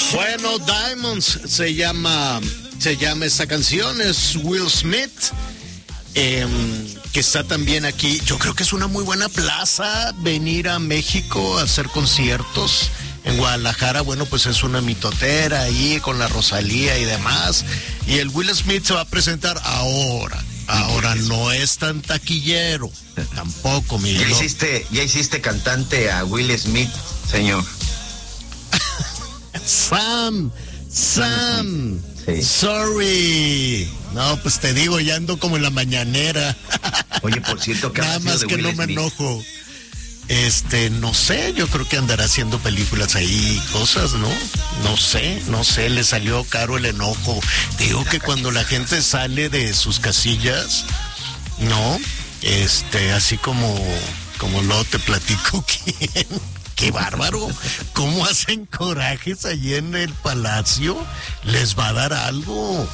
Bueno, Diamonds se llama esta canción, es Will Smith, que está también aquí. Yo creo que es una muy buena plaza venir a México a hacer conciertos. En Guadalajara, bueno, pues es una mitotera ahí con la Rosalía y demás. Y el Will Smith se va a presentar ahora. Ahora no es tan taquillero, tampoco, Miguel. ¿Ya hiciste cantante a Will Smith, señor? Sam, sí. Sorry. No, pues te digo, ya ando como en la mañanera. Oye, por cierto, ¿qué nada más que no me enojo. No sé, yo creo que andará haciendo películas ahí, cosas, ¿no? No sé, le salió caro el enojo. Digo que cuando la gente sale de sus casillas, ¿no? Así como luego te platico que qué bárbaro, cómo hacen corajes allí en el palacio, les va a dar algo.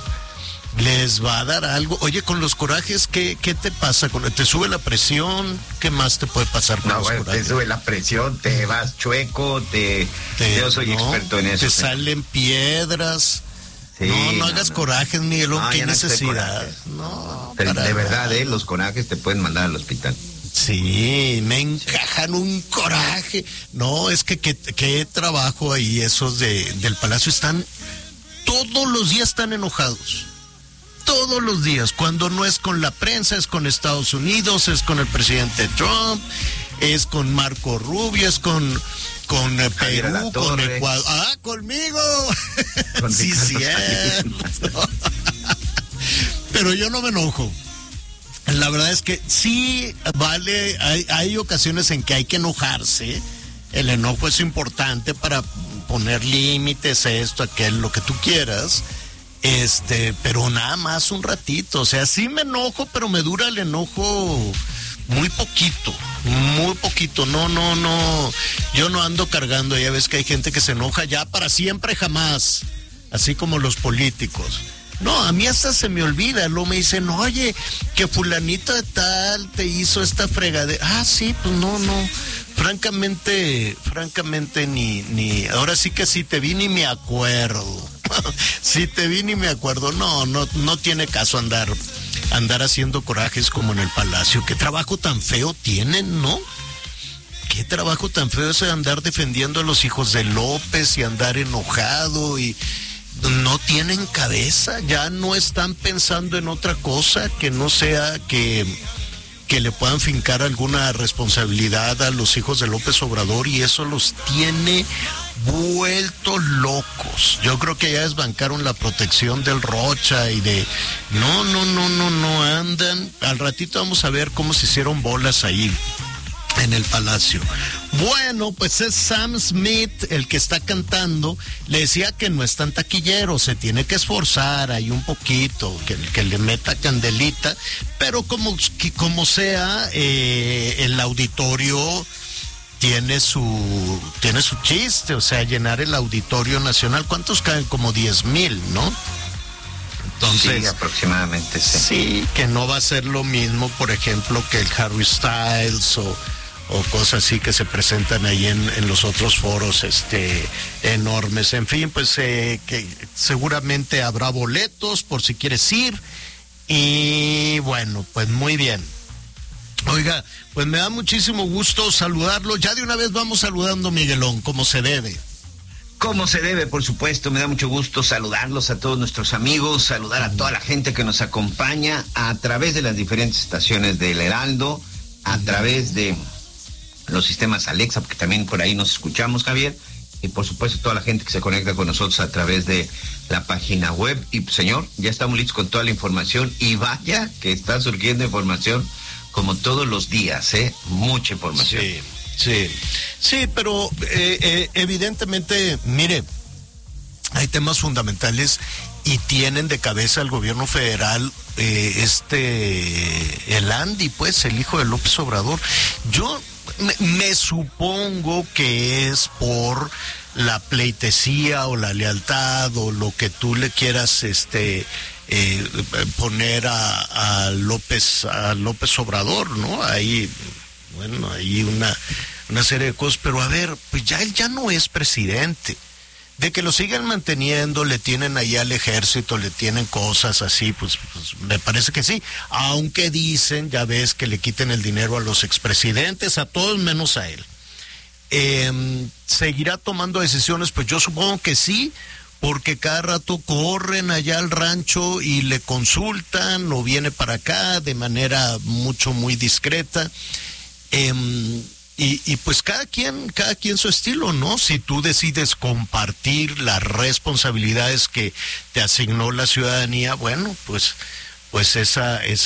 Oye, con los corajes, ¿qué te pasa? ¿Te sube la presión? ¿Qué más te puede pasar con los corajes? Te sube la presión, te vas chueco, yo soy experto en eso. Te salen piedras. Sí, no hagas corajes, Miguelón, qué necesidad. No, de verdad, los corajes te pueden mandar al hospital. Sí, me encajan un coraje. No, es que qué trabajo ahí esos del Palacio. Todos los días están enojados. Todos los días, cuando no es con la prensa, es con Estados Unidos, es con el presidente Trump, es con Marco Rubio, es con Perú, con Ecuador. ¡Ah, conmigo! Sí, cierto. Pero yo no me enojo. La verdad es que sí, vale, hay ocasiones en que hay que enojarse. El enojo es importante para poner límites, esto, aquel, lo que tú quieras. Pero nada más un ratito, o sea, sí me enojo, pero me dura el enojo muy poquito, no, yo no ando cargando, ya ves que hay gente que se enoja ya para siempre jamás, así como los políticos. No, a mí hasta se me olvida, luego me dicen, oye, que fulanito de tal te hizo esta fregadera. Ah, sí, pues no, francamente, ni, ahora sí que si te vi ni me acuerdo. Si te vi ni me acuerdo, no tiene caso andar haciendo corajes como en el Palacio. Qué trabajo tan feo tienen, ¿no? Qué trabajo tan feo es andar defendiendo a los hijos de López y andar enojado y no tienen cabeza, ya no están pensando en otra cosa que no sea que le puedan fincar alguna responsabilidad a los hijos de López Obrador, y eso los tiene vueltos locos. Yo creo que ya desbancaron la protección del Rocha y de no andan. Al ratito vamos a ver cómo se hicieron bolas ahí en el Palacio. Bueno, pues es Sam Smith el que está cantando. Le decía que no es tan taquillero, se tiene que esforzar ahí un poquito, que le meta candelita, pero como sea, el auditorio tiene su chiste, o sea, llenar el Auditorio Nacional. ¿Cuántos caen? Como 10,000, ¿no? Entonces, sí, aproximadamente, sí. Sí, que no va a ser lo mismo, por ejemplo, que el Harry Styles o cosas así que se presentan ahí en los otros foros enormes. En fin, pues que seguramente habrá boletos por si quieres ir. Y bueno, pues muy bien. Oiga, pues me da muchísimo gusto saludarlo. Ya de una vez vamos saludando, Miguelón, como se debe. Como se debe, por supuesto, me da mucho gusto saludarlos a todos nuestros amigos, saludar a toda la gente que nos acompaña a través de las diferentes estaciones del Heraldo, a través de los sistemas Alexa, porque también por ahí nos escuchamos, Javier, y por supuesto toda la gente que se conecta con nosotros a través de la página web. Y señor, ya estamos listos con toda la información, y vaya que está surgiendo información como todos los días, mucha información. Sí, pero evidentemente, mire, hay temas fundamentales y tienen de cabeza el gobierno federal, el Andy, pues, el hijo de López Obrador. Yo me supongo que es por la pleitesía o la lealtad o lo que tú le quieras poner a López Obrador, ¿no? Ahí, bueno, hay una serie de cosas, pero a ver, pues ya él ya no es presidente. De que lo siguen manteniendo, le tienen ahí al ejército, le tienen cosas así, pues me parece que sí. Aunque dicen, ya ves, que le quiten el dinero a los expresidentes, a todos menos a él. ¿Seguirá tomando decisiones? Pues yo supongo que sí, porque cada rato corren allá al rancho y le consultan o viene para acá de manera muy discreta. Y pues cada quien su estilo, ¿no? Si tú decides compartir las responsabilidades que te asignó la ciudadanía, bueno, pues esa es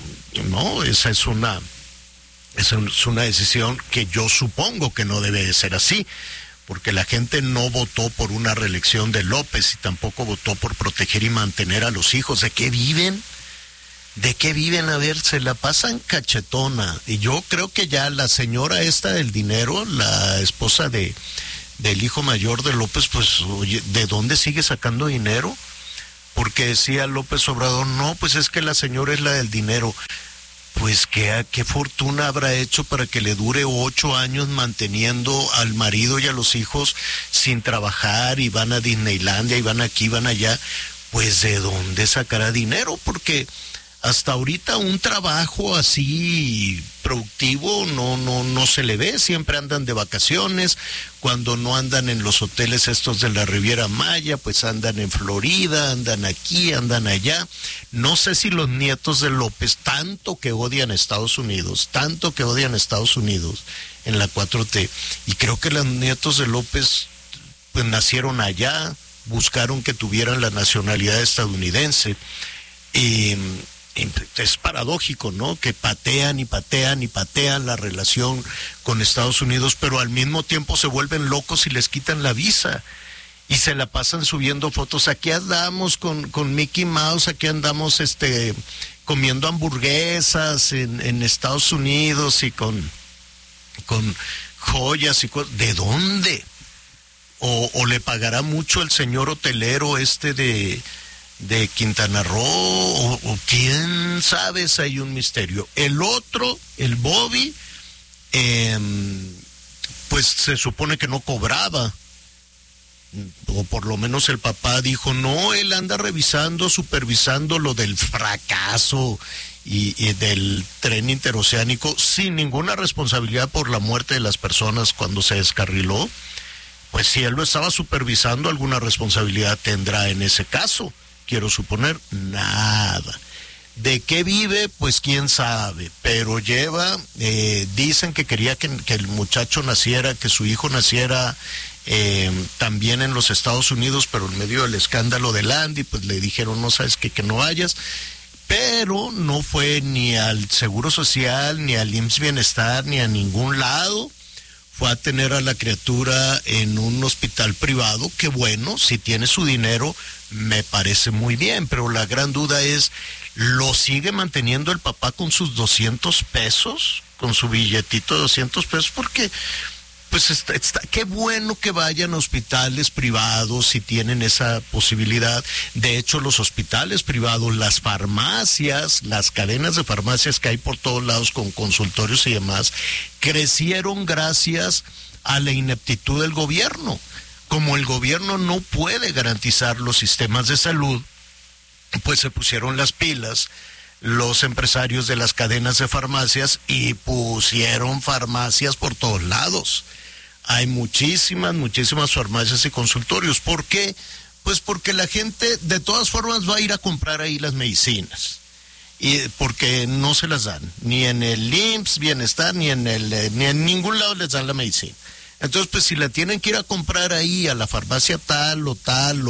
una decisión que yo supongo que no debe de ser así, porque la gente no votó por una reelección de López y tampoco votó por proteger y mantener a los hijos. ¿De qué viven? ¿De qué viven? A ver, se la pasan cachetona. Y yo creo que ya la señora esta del dinero, la esposa del hijo mayor de López, pues, oye, ¿de dónde sigue sacando dinero? Porque decía López Obrador, no, pues es que la señora es la del dinero. Pues qué fortuna habrá hecho para que le dure 8 años manteniendo al marido y a los hijos sin trabajar, y van a Disneylandia, y van aquí, van allá. Pues ¿de dónde sacará dinero? Porque hasta ahorita un trabajo así productivo no se le ve. Siempre andan de vacaciones. Cuando no andan en los hoteles estos de la Riviera Maya, pues andan en Florida, andan aquí, andan allá. No sé si los nietos de López, tanto que odian a Estados Unidos en la 4T, y creo que los nietos de López pues nacieron allá, buscaron que tuvieran la nacionalidad estadounidense. Es paradójico, ¿no? Que patean la relación con Estados Unidos, pero al mismo tiempo se vuelven locos y les quitan la visa. Y se la pasan subiendo fotos. Aquí andamos con Mickey Mouse, aquí andamos comiendo hamburguesas en Estados Unidos y con joyas y cosas. ¿De dónde? O le pagará mucho el señor hotelero de Quintana Roo, o quién sabe, si hay un misterio. El otro, el Bobby, pues se supone que no cobraba, o por lo menos el papá dijo, no, él anda supervisando lo del fracaso y del tren interoceánico, sin ninguna responsabilidad por la muerte de las personas cuando se descarriló. Pues si él lo estaba supervisando, alguna responsabilidad tendrá en ese caso. Quiero suponer, nada. ¿De qué vive? Pues quién sabe, pero dicen que quería que el muchacho naciera, que su hijo naciera también en los Estados Unidos, pero en medio del escándalo del Andy, pues le dijeron, no sabes que no vayas, pero no fue ni al Seguro Social, ni al IMSS Bienestar, ni a ningún lado. Fue a tener a la criatura en un hospital privado, que bueno, si tiene su dinero, me parece muy bien, pero la gran duda es, ¿lo sigue manteniendo el papá con sus 200 pesos? Con su billetito de 200 pesos, porque pues qué bueno que vayan a hospitales privados si tienen esa posibilidad. De hecho, los hospitales privados, las farmacias, las cadenas de farmacias que hay por todos lados con consultorios y demás, crecieron gracias a la ineptitud del gobierno. Como el gobierno no puede garantizar los sistemas de salud, pues se pusieron las pilas los empresarios de las cadenas de farmacias y pusieron farmacias por todos lados. Hay muchísimas farmacias y consultorios. ¿Por qué? Pues porque la gente de todas formas va a ir a comprar ahí las medicinas. Y porque no se las dan, ni en el IMSS Bienestar, ni en ningún lado les dan la medicina. Entonces, pues si la tienen que ir a comprar ahí a la farmacia tal o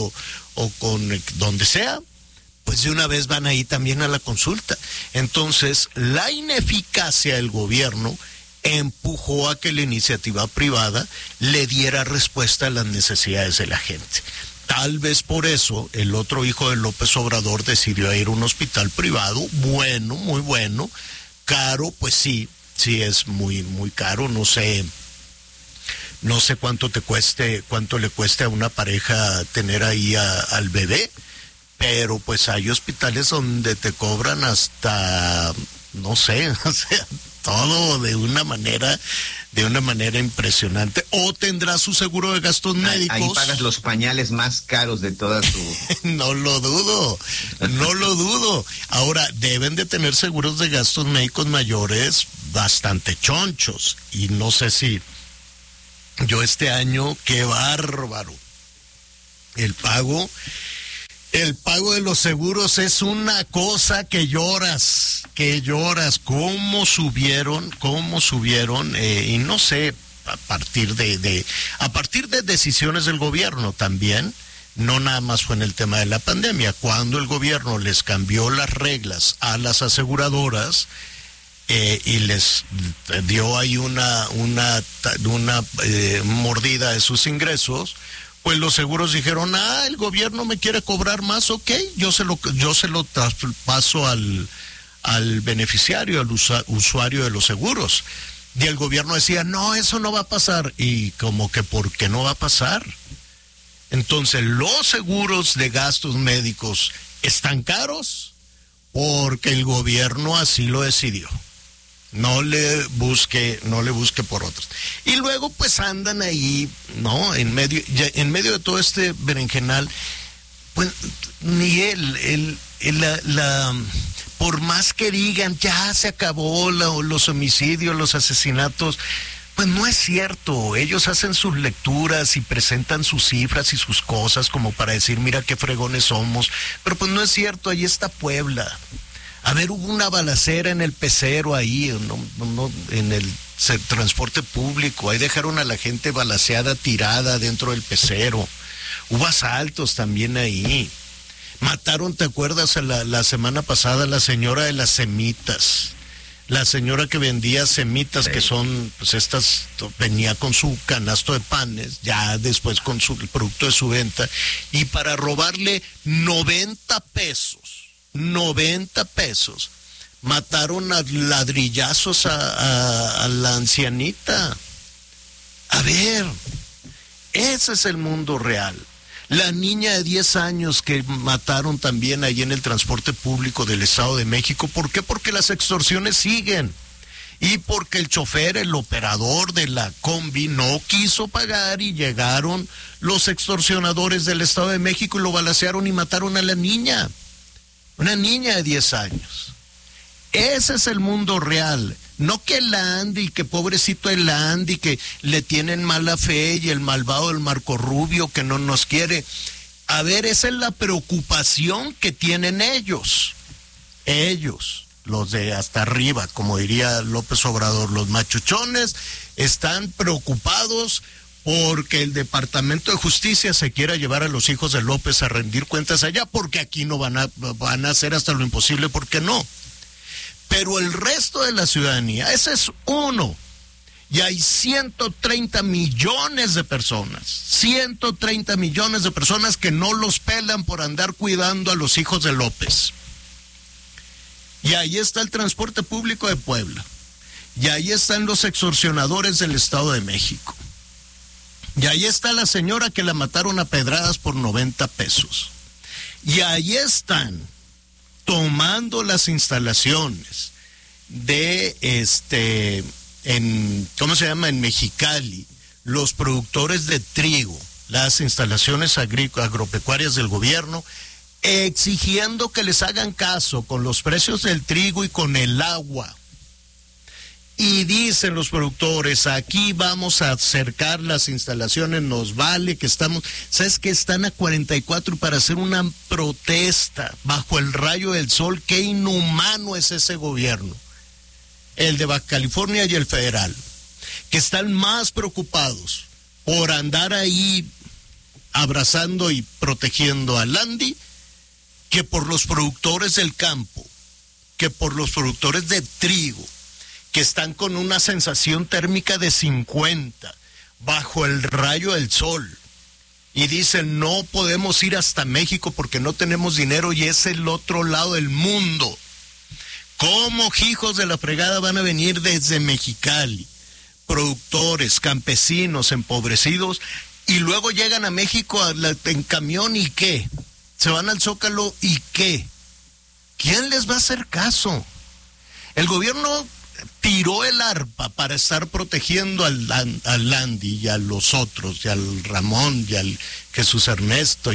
con donde sea, pues de una vez van ahí también a la consulta. Entonces, la ineficacia del gobierno empujó a que la iniciativa privada le diera respuesta a las necesidades de la gente. Tal vez por eso el otro hijo de López Obrador decidió ir a un hospital privado, bueno, muy bueno, caro, pues sí es muy caro. No sé cuánto le cueste a una pareja tener ahí al bebé, pero pues hay hospitales donde te cobran hasta, no sé, o sea, todo de una manera de una manera impresionante, o tendrá su seguro de gastos médicos. Ahí pagas los pañales más caros de toda tu... No lo dudo, no lo dudo. Ahora, deben de tener seguros de gastos médicos mayores bastante chonchos, y no sé si yo este año, qué bárbaro. El pago de los seguros es una cosa que lloras, cómo subieron, y no sé, a partir de decisiones del gobierno también, no nada más fue en el tema de la pandemia, cuando el gobierno les cambió las reglas a las aseguradoras, y les dio ahí una mordida de sus ingresos, pues los seguros dijeron, el gobierno me quiere cobrar más, ok, yo se lo traspaso al beneficiario, al usuario de los seguros. Y el gobierno decía, no, eso no va a pasar. Y como que, ¿por qué no va a pasar? Entonces, los seguros de gastos médicos están caros porque el gobierno así lo decidió. No le busque por otros. Y luego pues andan ahí, ¿no? En medio de todo este berenjenal, pues Miguel, por más que digan, ya se acabó los homicidios, los asesinatos, pues no es cierto. Ellos hacen sus lecturas y presentan sus cifras y sus cosas como para decir, mira qué fregones somos, pero pues no es cierto. Ahí está Puebla. A ver, hubo una balacera en el pecero ahí, en el transporte público, ahí dejaron a la gente balaceada, tirada dentro del pecero. Hubo asaltos también ahí. Mataron, ¿te acuerdas? La semana pasada la señora de las semitas. La señora que vendía semitas, sí, que son, pues estas, venía con su canasto de panes, ya después con el producto de su venta, y para robarle 90 pesos, mataron a ladrillazos a la ancianita. A ver, ese es el mundo real. La niña de 10 años que mataron también ahí en el transporte público del Estado de México. ¿Por qué? Porque las extorsiones siguen. Y porque el chofer, el operador de la combi, no quiso pagar y llegaron los extorsionadores del Estado de México y lo balacearon y mataron a la niña. Una niña de 10 años. Ese es el mundo real. No que el Andy, que pobrecito el Andy, que le tienen mala fe, y el malvado del Marco Rubio que no nos quiere. A ver, esa es la preocupación que tienen ellos. Ellos, los de hasta arriba, como diría López Obrador, los machuchones, están preocupados porque el Departamento de Justicia se quiera llevar a los hijos de López a rendir cuentas allá, porque aquí no van a hacer hasta lo imposible, porque no. Pero el resto de la ciudadanía, ese es uno, y hay 130 millones de personas, 130 millones de personas que no los pelan por andar cuidando a los hijos de López. Y ahí está el transporte público de Puebla, y ahí están los extorsionadores del Estado de México. Y ahí está la señora que la mataron a pedradas por 90 pesos. Y ahí están tomando las instalaciones de ¿cómo se llama? En Mexicali, los productores de trigo, las instalaciones agropecuarias del gobierno, exigiendo que les hagan caso con los precios del trigo y con el agua. Y dicen los productores, aquí vamos a acercar las instalaciones, nos vale que estamos, ¿sabes qué? Están a 44 para hacer una protesta bajo el rayo del sol. Qué inhumano es ese gobierno, el de Baja California y el federal, que están más preocupados por andar ahí abrazando y protegiendo a Landy que por los productores del campo, que por los productores de trigo, que están con una sensación térmica de 50 bajo el rayo del sol, y dicen, no podemos ir hasta México porque no tenemos dinero y es el otro lado del mundo. ¿Cómo hijos de la fregada van a venir desde Mexicali? Productores, campesinos, empobrecidos, y luego llegan a México en camión, ¿y qué? Se van al Zócalo, ¿y qué? ¿Quién les va a hacer caso? El gobierno tiró el arpa para estar protegiendo al Landy y a los otros, y al Ramón y al Jesús Ernesto.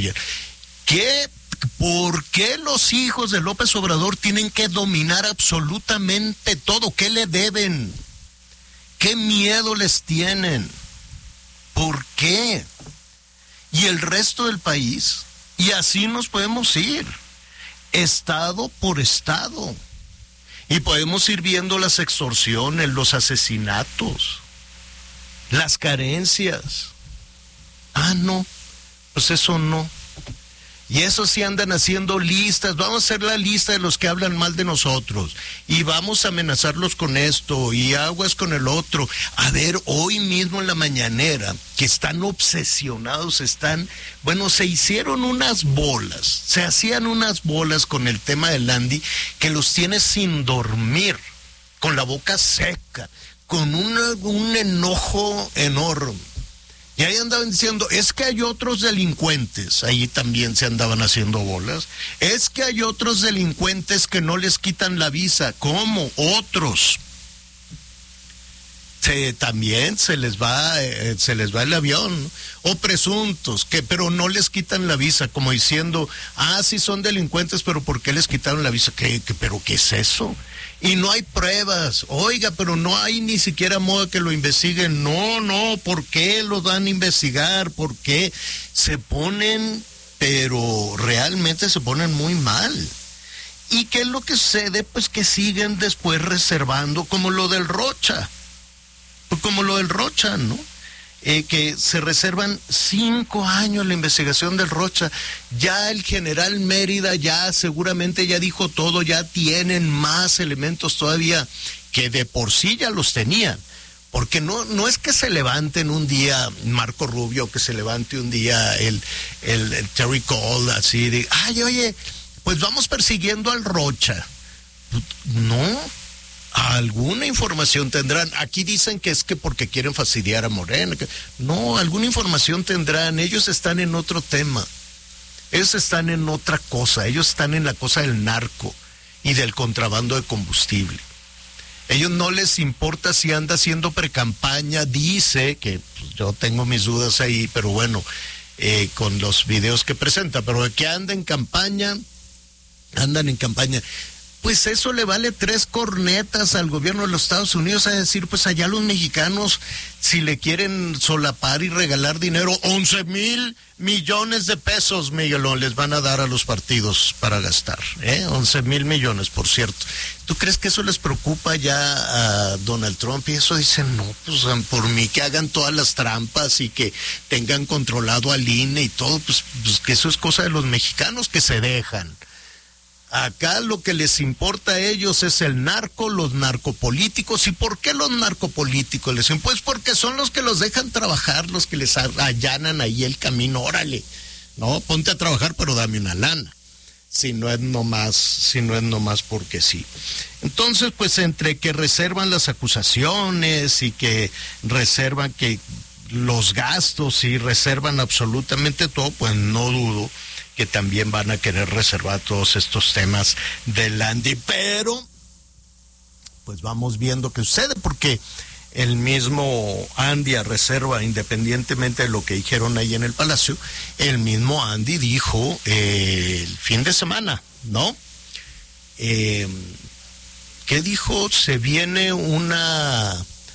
¿Por qué los hijos de López Obrador tienen que dominar absolutamente todo? ¿Qué le deben? ¿Qué miedo les tienen? ¿Por qué? Y el resto del país, y así nos podemos ir, estado por estado. Y podemos ir viendo las extorsiones, los asesinatos, las carencias. No, pues eso no. Y eso sí andan haciendo listas, vamos a hacer la lista de los que hablan mal de nosotros, y vamos a amenazarlos con esto, y aguas con el otro. A ver, hoy mismo en la mañanera, que están obsesionados, se hicieron unas bolas, se hacían unas bolas con el tema del Landy, que los tiene sin dormir, con la boca seca, con un enojo enorme. Y ahí andaban diciendo, es que hay otros delincuentes, ahí también se andaban haciendo bolas, es que hay otros delincuentes que no les quitan la visa. ¿Cómo? Otros. También se les va el avión, ¿no? O presuntos, pero no les quitan la visa, como diciendo, sí son delincuentes, pero ¿por qué les quitaron la visa? ¿Pero qué es eso? Y no hay pruebas. Oiga, pero no hay ni siquiera modo que lo investiguen. No, ¿por qué lo dan a investigar? ¿Por qué? Se ponen, pero realmente se ponen muy mal. ¿Y qué es lo que sucede? Pues que siguen después reservando, como lo del Rocha, ¿no? Que se reservan 5 años la investigación del Rocha. Ya el general Mérida seguramente ya dijo todo, ya tienen más elementos todavía que de por sí ya los tenían. Porque no es que se levanten un día Marco Rubio, que se levante un día el Terry Cole, así de, oye, pues vamos persiguiendo al Rocha. No. Alguna información tendrán. Aquí dicen que es que porque quieren fastidiar a Morena. No, alguna información tendrán. Ellos están en otro tema. Ellos están en otra cosa. Ellos están en la cosa del narco y del contrabando de combustible. Ellos no les importa si anda haciendo precampaña. Dice que pues, yo tengo mis dudas ahí, pero bueno, con los videos que presenta, pero que andan en campaña. Pues eso le vale 3 cornetas al gobierno de los Estados Unidos, a decir, pues allá los mexicanos, si le quieren solapar y regalar dinero, 11,000 millones de pesos, Miguelón, les van a dar a los partidos para gastar, 11,000 millones, por cierto. ¿Tú crees que eso les preocupa ya a Donald Trump? Y eso dicen, no, pues por mí que hagan todas las trampas y que tengan controlado al INE y todo, pues que eso es cosa de los mexicanos que se dejan. Acá lo que les importa a ellos es el narco, los narcopolíticos. ¿Y por qué los narcopolíticos? Les dicen, pues porque son los que los dejan trabajar, los que les allanan ahí el camino. Órale, no, ponte a trabajar, pero dame una lana. Si no es nomás porque sí. Entonces, pues entre que reservan las acusaciones y que reservan que los gastos y reservan absolutamente todo, pues no dudo que también van a querer reservar todos estos temas del Landy, pero pues vamos viendo qué sucede, porque el mismo Andy reserva, independientemente de lo que dijeron ahí en el Palacio, el mismo Andy dijo el fin de semana, ¿no? ¿Qué dijo? Se viene una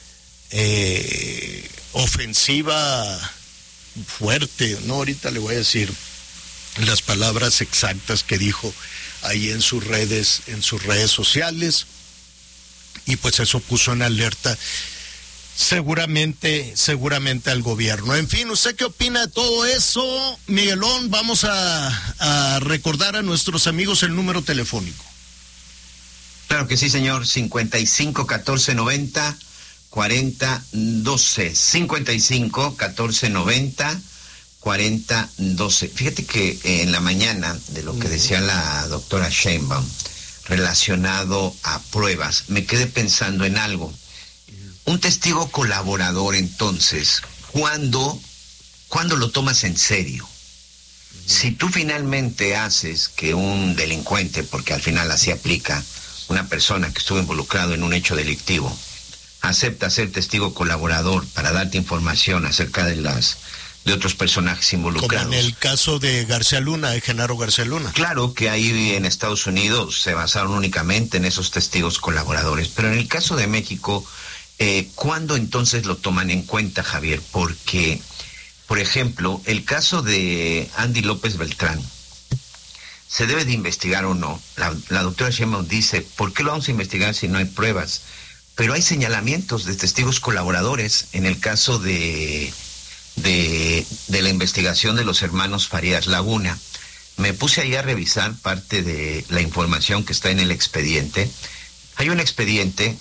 ofensiva fuerte, ¿no? Ahorita le voy a decir las palabras exactas que dijo ahí en sus redes sociales, y pues eso puso en alerta seguramente al gobierno. En fin, ¿usted qué opina de todo eso, Miguelón? Vamos a recordar a nuestros amigos el número telefónico. Claro que sí, señor. 55 14 90 40 12. 55 14 90 40-12. Fíjate que en la mañana, de lo que decía la doctora Sheinbaum, relacionado a pruebas, me quedé pensando en algo. Un testigo colaborador, entonces, ¿cuándo lo tomas en serio? Si tú finalmente haces que un delincuente, porque al final así aplica, una persona que estuvo involucrado en un hecho delictivo, acepta ser testigo colaborador para darte información acerca de otros personajes involucrados. Como en el caso de García Luna, de Genaro García Luna. Claro que ahí en Estados Unidos se basaron únicamente en esos testigos colaboradores, pero en el caso de México, ¿cuándo entonces lo toman en cuenta, Javier? Porque, por ejemplo, el caso de Andy López Beltrán, ¿se debe de investigar o no? La doctora Sheinbaum dice, ¿por qué lo vamos a investigar si no hay pruebas? Pero hay señalamientos de testigos colaboradores en el caso de la investigación de los hermanos Farías Laguna. Me puse ahí a revisar parte de la información que está en el expediente. Hay un expediente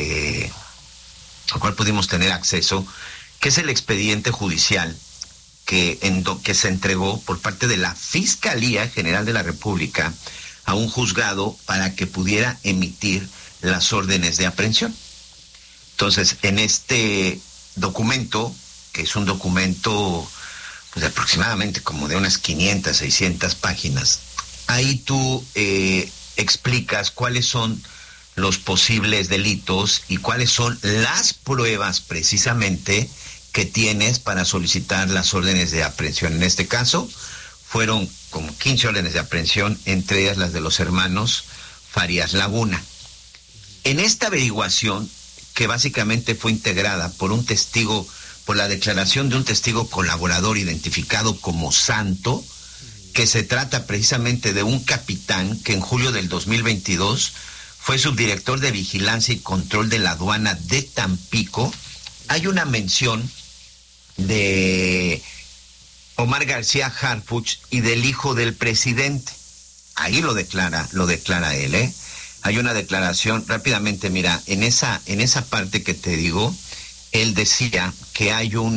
al cual pudimos tener acceso, que es el expediente judicial que se entregó por parte de la Fiscalía General de la República a un juzgado para que pudiera emitir las órdenes de aprehensión. Entonces, en este documento, que es un documento pues, de aproximadamente como de unas 500, 600 páginas, ahí tú explicas cuáles son los posibles delitos y cuáles son las pruebas precisamente que tienes para solicitar las órdenes de aprehensión. En este caso, fueron como 15 órdenes de aprehensión, entre ellas las de los hermanos Farías Laguna. En esta averiguación, que básicamente fue integrada por la declaración de un testigo colaborador identificado como Santo, que se trata precisamente de un capitán que en julio del 2022 fue subdirector de Vigilancia y Control de la Aduana de Tampico. Hay una mención de Omar García Harfuch y del hijo del presidente. Ahí lo declara él, ¿eh? Hay una declaración, rápidamente, mira, en esa parte que te digo, él decía que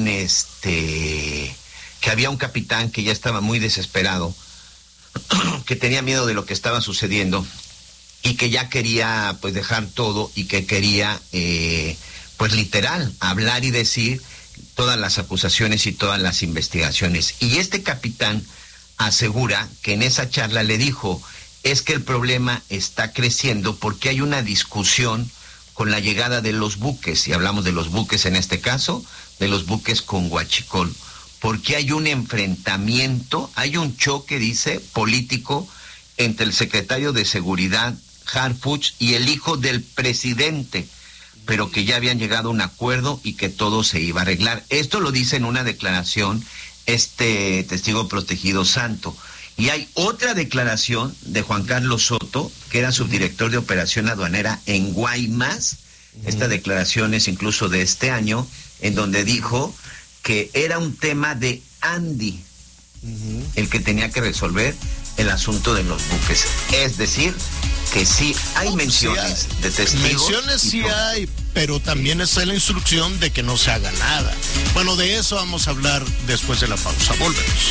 que había un capitán que ya estaba muy desesperado, que tenía miedo de lo que estaba sucediendo y que ya quería pues dejar todo y que quería pues literal hablar y decir todas las acusaciones y todas las investigaciones. Y este capitán asegura que en esa charla le dijo, es que el problema está creciendo porque hay una discusión con la llegada de los buques, y hablamos de los buques en este caso, de los buques con huachicol, porque hay un enfrentamiento, hay un choque, dice, político entre el secretario de Seguridad, Harfuch, y el hijo del presidente, pero que ya habían llegado a un acuerdo y que todo se iba a arreglar. Esto lo dice en una declaración este testigo protegido Santo. Y hay otra declaración de Juan Carlos Soto, que era subdirector de operación aduanera en Guaymas. Esta declaración es incluso de este año, en donde dijo que era un tema de Andy, el que tenía que resolver el asunto de los buques. Es decir, que sí hay menciones de testigos. Menciones sí hay, pero también está la instrucción de que no se haga nada. Bueno, de eso vamos a hablar después de la pausa. Volvemos.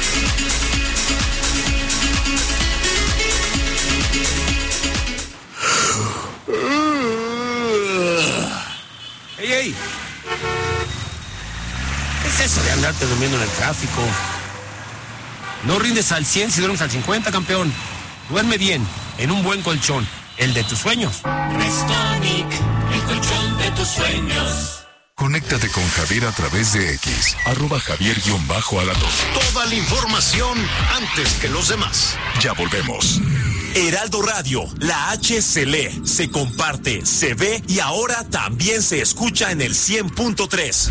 ¡Ey! ¿Qué es eso de andarte durmiendo en el tráfico? No rindes al 100 si duermes al 50, campeón. Duerme bien, en un buen colchón, el de tus sueños. Restonic, el colchón de tus sueños. Conéctate con Javier a través de X, @Javier_Alador. Toda la información antes que los demás. Ya volvemos. Heraldo Radio, la H se lee, se comparte, se ve y ahora también se escucha en el 100.3.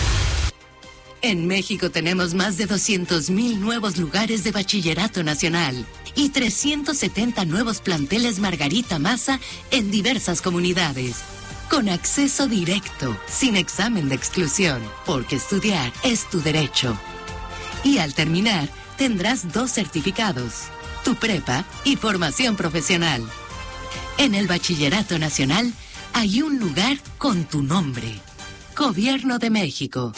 En México tenemos más de 200,000 nuevos lugares de bachillerato nacional y 370 nuevos planteles Margarita Maza en diversas comunidades. Con acceso directo, sin examen de exclusión, porque estudiar es tu derecho. Y al terminar, tendrás 2 certificados, tu prepa y formación profesional. En el Bachillerato Nacional hay un lugar con tu nombre. Gobierno de México.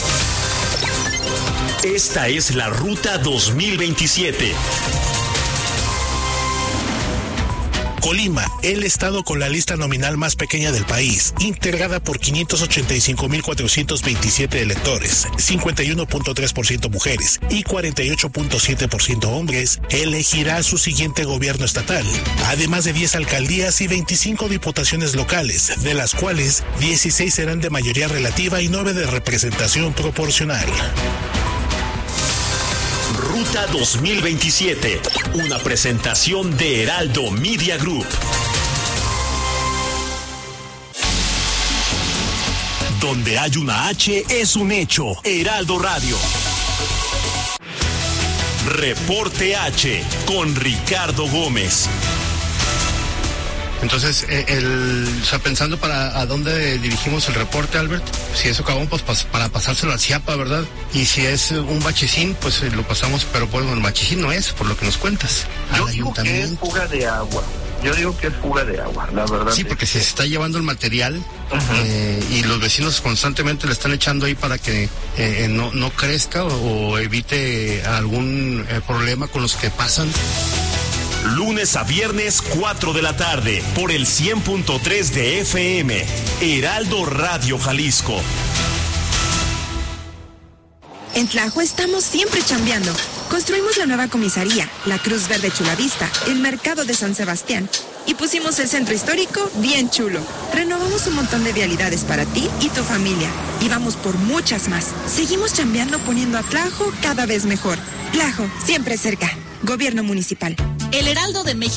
Esta es la Ruta 2027. Colima, el estado con la lista nominal más pequeña del país, integrada por 585,427 electores, 51.3% mujeres y 48.7% hombres, elegirá su siguiente gobierno estatal, además de 10 alcaldías y 25 diputaciones locales, de las cuales 16 serán de mayoría relativa y 9 de representación proporcional. Ruta 2027, una presentación de Heraldo Media Group. Donde hay una H es un hecho. Heraldo Radio. Reporte H con Ricardo Gómez. Entonces, pensando para a dónde dirigimos el reporte, Albert, si es Socavón, pues para pasárselo al Ciapa, ¿verdad? Y si es un bachicín, pues lo pasamos, pero bueno, el bachicín no es, por lo que nos cuentas. Yo digo que es fuga de agua. La verdad. Sí, porque se está llevando el material y los vecinos constantemente le están echando ahí para que no crezca o evite algún problema con los que pasan. Lunes a viernes, 4 de la tarde, por el 100.3 de FM, Heraldo Radio Jalisco. En Tlajo estamos siempre chambeando. Construimos la nueva comisaría, la Cruz Verde Chulavista, el mercado de San Sebastián. Y pusimos el centro histórico bien chulo. Renovamos un montón de vialidades para ti y tu familia. Y vamos por muchas más. Seguimos chambeando poniendo a Tlajo cada vez mejor. Tlajo, siempre cerca. Gobierno municipal. El Heraldo de México